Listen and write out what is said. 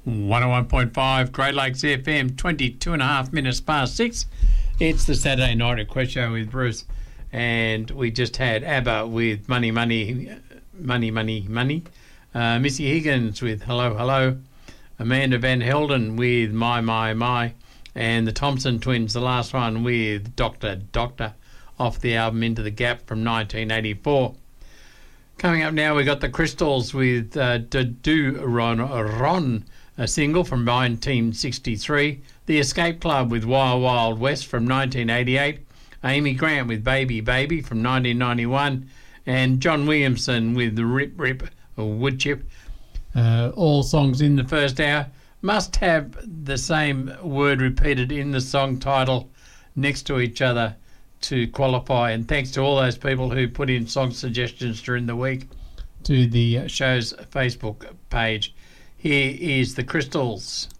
101.5 Great Lakes FM, 22 and a half minutes past 6. It's the Saturday Night Request Show with Bruce, and we just had ABBA with Money, Money, Money, Money, Money. Missy Higgins with Hello, Hello. Amanda Van Helden with My, and the Thompson Twins, the last one, with Doctor, Doctor, off the album Into the Gap from 1984. Coming up now, we got the Crystals with Do Ron, a single from 1963. The Escape Club with Wild Wild West from 1988. Amy Grant with Baby Baby from 1991. And John Williamson with the Rip Rip Wood Chip. All songs in the first hour must have the same word repeated in the song title next to each other to qualify, and thanks to all those people who put in song suggestions during the week to the show's Facebook page. Here is the Crystals.